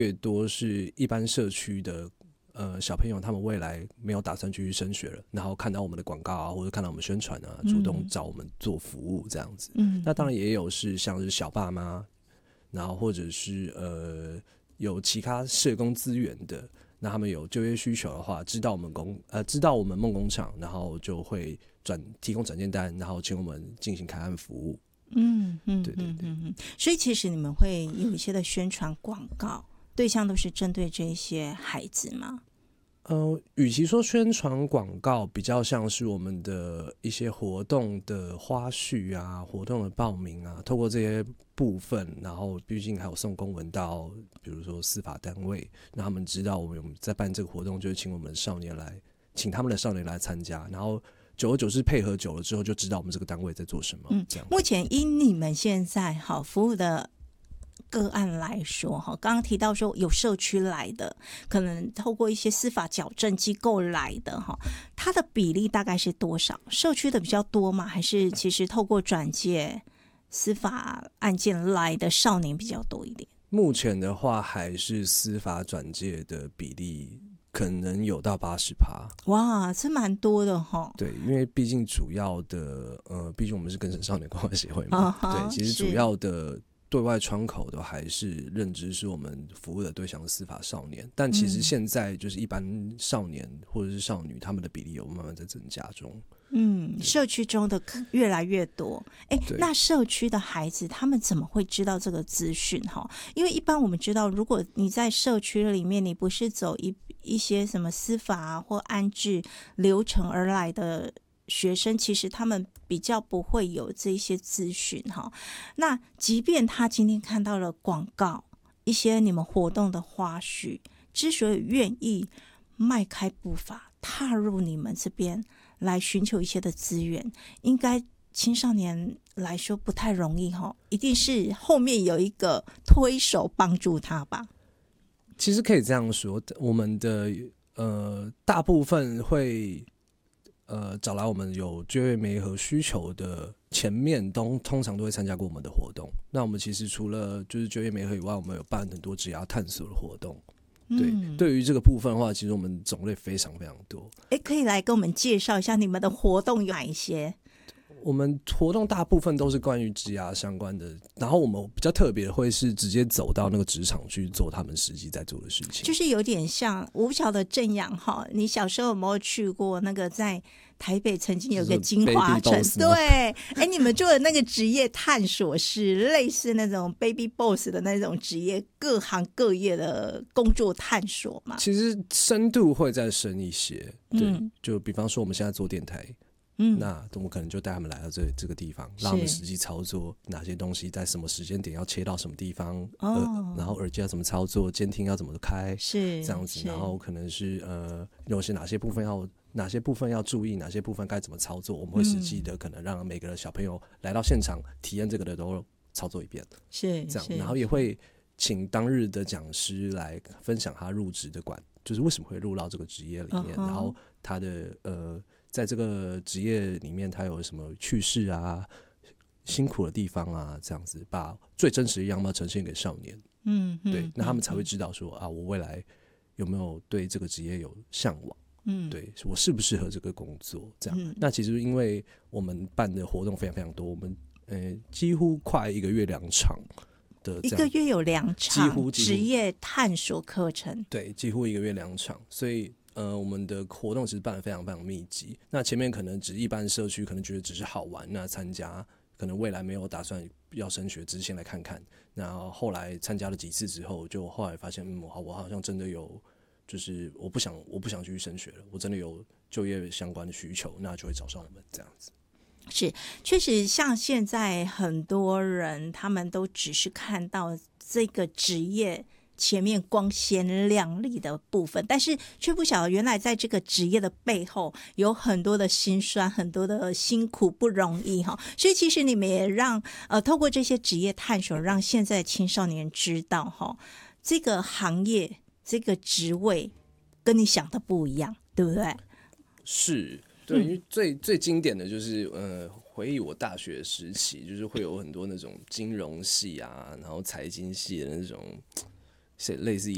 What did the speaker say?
越多是一般社区的小朋友，他们未来没有打算继续升学了，然后看到我们的广告啊，或者看到我们宣传啊，主动找我们做服务这样子。那当然也有是像是小爸妈，然后或者是有其他社工资源的，那他们有就业需求的话，知道我们梦工厂，然后就会提供转介单，然后请我们进行开案服务。对对对。 所以其实你们会有一些的宣传广告，对象都是针对这些孩子吗？ 与其说宣传广告，比较像是我们的一些活动的花絮啊，活动的报名啊，透过这些部分，然后毕竟还有送公文到，比如说司法单位，让他们知道我们在办这个活动，就是请他们的少年来参加，然后久而久之配合久了之后，就知道我们这个单位在做什么。这样。 目前以你们现在服务的个案来说，刚刚提到说有社区来的，可能透过一些司法矫正机构来的，它的比例大概是多少？社区的比较多吗？还是其实透过转介司法案件来的少年比较多一点？ 目前的话，还是司法转介的比例可能有到80%。 哇，这蛮多的哈。 对，因为毕竟主要的毕竟我们是更生少年关怀协会嘛，对，其实主要的对外窗口都还是认知是我们服务的对象是司法少年，但其实现在就是一般少年或者是少女，他们的比例有慢慢在增加中。 社区中的越来越多。那社区的孩子他们怎么会知道这个资讯？因为一般我们知道，如果你在社区里面，你不是走一些什么司法或安置流程而来的学生，其实他们比较不会有这些资讯。那即便他今天看到了广告，一些你们活动的花絮，之所以愿意迈开步伐踏入你们这边来寻求一些的资源，应该青少年来说不太容易，一定是后面有一个推手帮助他吧。 其实可以这样说，我们的大部分会找来我们有就业媒合需求的前面通常都会参加过我们的活动。那我们其实除了就是就业媒合以外，我们有办很多职涯探索的活动。对于这个部分的话，其实我们种类非常非常多。 可以来跟我们介绍一下你们的活动有哪一些？ 我们活动大部分都是关于职涯相关的，然后我们比较特别的会是直接走到那个职场去做他们实际在做的事情， 就是有点像我不晓得正阳你小时候有没有去过那个在台北曾经有个金华城？对，你们做的那个职业探索是类似那种 Baby Boss 的那种职业，各行各业的工作探索嘛？ 其实深度会再深一些，对，就比方说我们现在做电台。那我们可能就带他们来到这个地方，让他们实际操作哪些东西，在什么时间点要切到什么地方，然后耳机要怎么操作，监听要怎么开，是这样子。然后可能是有些哪些部分要注意，哪些部分该怎么操作，我们会实际的可能让每个小朋友来到现场体验这个的都操作一遍，是这样。然后也会请当日的讲师来分享他入职的就是为什么会入到这个职业里面，然后他的在这个职业里面，他有什么趣事啊、辛苦的地方啊，这样子把最真实的样貌呈现给少年。对，那他们才会知道说我未来有没有对这个职业有向往。对，我适不适合这个工作？这样。那其实因为我们办的活动非常非常多，我们几乎快1个月2场的， 一个月有2场职业探索课程。 对，几乎1个月2场，所以。我们的活动其实办得非常非常密集。那前面可能一般社区可能觉得只是好玩，那参加可能未来没有打算要升学，只是先来看看。然后后来参加了几次之后，就后来发现，我好像真的有，就是我不想继续升学了，我真的有就业相关的需求，那就会找上我们这样子。 是，确实像现在很多人，他们都只是看到这个职业前面光鲜亮丽的部分，但是却不晓得原来在这个职业的背后有很多的辛酸，很多的辛苦不容易。所以其实你们也让透过这些职业探索，让现在青少年知道这个行业这个职位跟你想的不一样，对不对？ 是，对，因为最经典的就是回忆我大学时期，就是会有很多那种金融系啊，然后财经系的那种类似